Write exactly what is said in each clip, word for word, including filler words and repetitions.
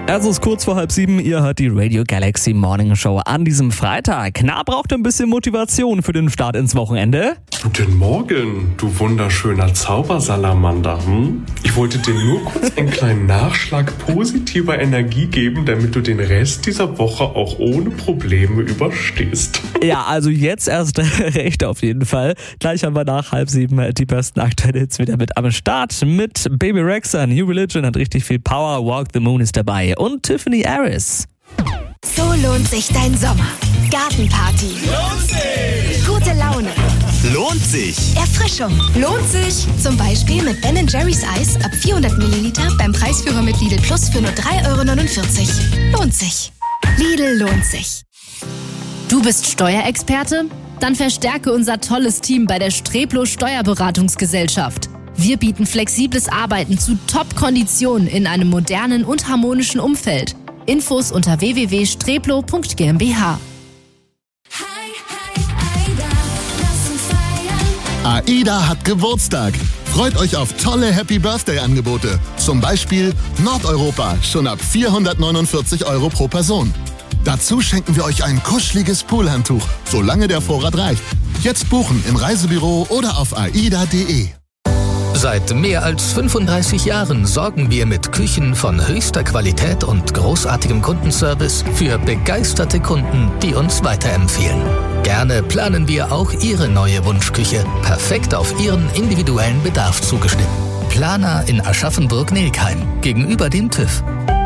Es ist kurz vor halb sieben, ihr hört die Radio Galaxy Morning Show an diesem Freitag. Na, braucht ihr ein bisschen Motivation für den Start ins Wochenende? Guten Morgen, du wunderschöner Zaubersalamander. Hm? Ich wollte dir nur kurz einen kleinen Nachschlag positiver Energie geben, damit du den Rest dieser Woche auch ohne Probleme überstehst. Ja, also jetzt erst recht auf jeden Fall. Gleich haben wir nach halb sieben die besten aktuellen Hits wieder mit am Start. Mit Baby Rexha, New Religion hat richtig viel Power, Walk the Moon ist dabei. Und Tiffany Harris. So lohnt sich dein Sommer. Gartenparty. Lohnt sich. Gute Laune. Lohnt sich. Erfrischung. Lohnt sich. Zum Beispiel mit Ben Jerry's Eis ab vierhundert Milliliter beim Preisführer mit Lidl Plus für nur drei Euro neunundvierzig. Lohnt sich. Lidl lohnt sich. Du bist Steuerexperte? Dann verstärke unser tolles Team bei der Streplo Steuerberatungsgesellschaft. Wir bieten flexibles Arbeiten zu Top-Konditionen in einem modernen und harmonischen Umfeld. Infos unter w w w punkt streplo punkt g m b h. AIDA hat Geburtstag. Freut euch auf tolle Happy-Birthday-Angebote. Zum Beispiel Nordeuropa, schon ab vierhundertneunundvierzig Euro pro Person. Dazu schenken wir euch ein kuscheliges Poolhandtuch, solange der Vorrat reicht. Jetzt buchen im Reisebüro oder auf aida punkt de. Seit mehr als fünfunddreißig Jahren sorgen wir mit Küchen von höchster Qualität und großartigem Kundenservice für begeisterte Kunden, die uns weiterempfehlen. Gerne planen wir auch Ihre neue Wunschküche, perfekt auf Ihren individuellen Bedarf zugeschnitten. Planer in Aschaffenburg-Nelkheim, gegenüber dem TÜV.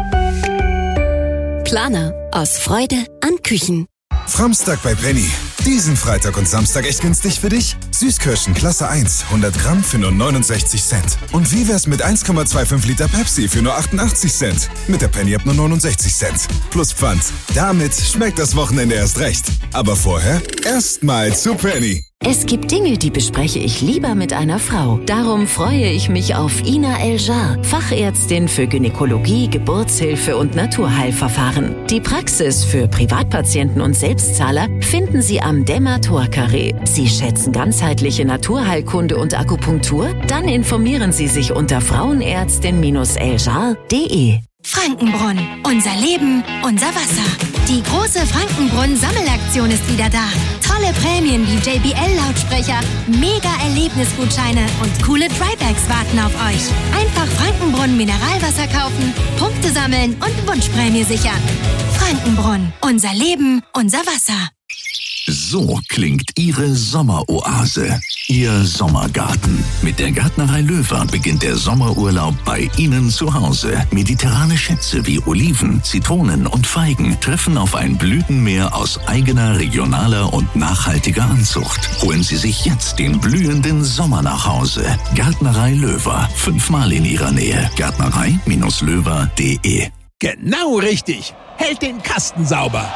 Planer, aus Freude an Küchen. Framstag bei Penny. Diesen Freitag und Samstag echt günstig für dich? Süßkirschen Klasse eins, hundert Gramm für nur neunundsechzig Cent. Und wie wär's mit eins Komma fünfundzwanzig Liter Pepsi für nur achtundachtzig Cent? Mit der Penny ab nur neunundsechzig Cent. Plus Pfand. Damit schmeckt das Wochenende erst recht. Aber vorher erstmal zu Penny. Es gibt Dinge, die bespreche ich lieber mit einer Frau. Darum freue ich mich auf Ina El-Jar, Fachärztin für Gynäkologie, Geburtshilfe und Naturheilverfahren. Die Praxis für Privatpatienten und Selbstzahler finden Sie am Dämmer-Tor-Carré. Sie schätzen ganzheitliche Naturheilkunde und Akupunktur? Dann informieren Sie sich unter frauenärztin eljar punkt de. Frankenbrunn. Unser Leben, unser Wasser. Die große Frankenbrunn-Sammelaktion ist wieder da. Tolle Prämien wie J B L-Lautsprecher, Mega-Erlebnisgutscheine und coole Drybags warten auf euch. Einfach Frankenbrunn Mineralwasser kaufen, Punkte sammeln und Wunschprämie sichern. Frankenbrunn. Unser Leben, unser Wasser. So klingt Ihre Sommeroase, Ihr Sommergarten. Mit der Gärtnerei Löwer beginnt der Sommerurlaub bei Ihnen zu Hause. Mediterrane Schätze wie Oliven, Zitronen und Feigen treffen auf ein Blütenmeer aus eigener, regionaler und nachhaltiger Anzucht. Holen Sie sich jetzt den blühenden Sommer nach Hause. Gärtnerei Löwer, fünfmal in Ihrer Nähe. Gärtnerei Löwer punkt de. Genau richtig. Hält den Kasten sauber.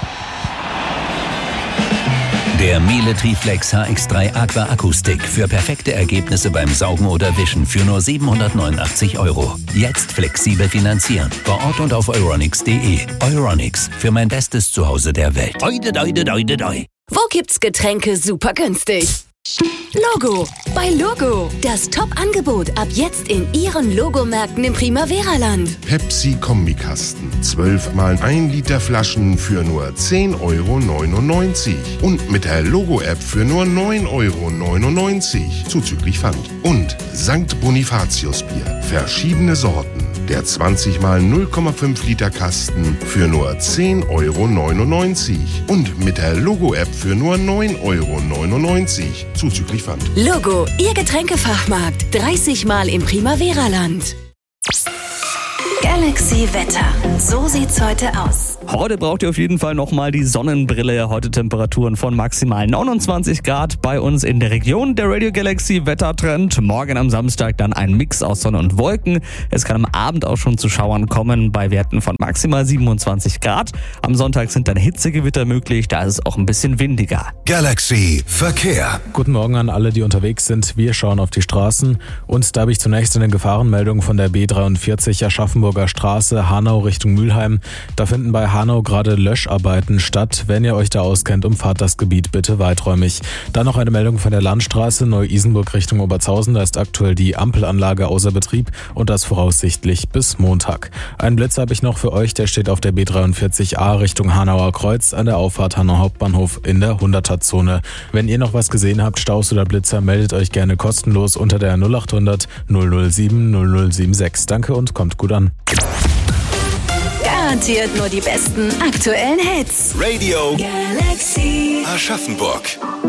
Der Miele Triflex H X drei Aqua Akustik für perfekte Ergebnisse beim Saugen oder Wischen für nur siebenhundertneunundachtzig Euro. Jetzt flexibel finanzieren. Vor Ort und auf euronics punkt de. Euronics, für mein bestes Zuhause der Welt. Oide, oide, oide, oide. Wo gibt's Getränke super günstig? Logo. Bei Logo. Das Top-Angebot ab jetzt in Ihren Logomärkten im Primavera-Land. Pepsi-Kombikasten. zwölf mal ein Liter Flaschen für nur zehn Euro neunundneunzig. Und mit der Logo-App für nur neun Euro neunundneunzig. Zuzüglich Pfand. Und Sankt Bonifatius Bier. Verschiedene Sorten. Der zwanzig mal null Komma fünf Liter Kasten für nur zehn Euro neunundneunzig. Und mit der Logo-App für nur neun Euro neunundneunzig. Zuzüglich Pfand. Logo, Ihr Getränkefachmarkt. dreißig Mal im Primavera-Land. Galaxy Wetter. So sieht's heute aus. Heute braucht ihr auf jeden Fall nochmal die Sonnenbrille. Heute Temperaturen von maximal neunundzwanzig Grad bei uns in der Region. Der Radio Galaxy Wettertrend. Morgen am Samstag dann ein Mix aus Sonne und Wolken. Es kann am Abend auch schon zu Schauern kommen bei Werten von maximal siebenundzwanzig Grad. Am Sonntag sind dann Hitzegewitter möglich. Da ist es auch ein bisschen windiger. Galaxy Verkehr. Guten Morgen an alle, die unterwegs sind. Wir schauen auf die Straßen. Und da habe ich zunächst eine Gefahrenmeldung von der B dreiundvierzig Aschaffenburger Isenburger Straße, Hanau Richtung Mülheim. Da finden bei Hanau gerade Löscharbeiten statt. Wenn ihr euch da auskennt, umfahrt das Gebiet bitte weiträumig. Dann noch eine Meldung von der Landstraße Neu-Isenburg Richtung Oberzhausen. Da ist aktuell die Ampelanlage außer Betrieb und das voraussichtlich bis Montag. Einen Blitz habe ich noch für euch, der steht auf der B dreiundvierzig A Richtung Hanauer Kreuz an der Auffahrt Hanau Hauptbahnhof in der hunderter-Zone. Wenn ihr noch was gesehen habt, Staus oder Blitzer, meldet euch gerne kostenlos unter der null acht hundert null null sieben null null sieben sechs. Danke und kommt gut an. Garantiert nur die besten aktuellen Hits. Radio Galaxy. Aschaffenburg.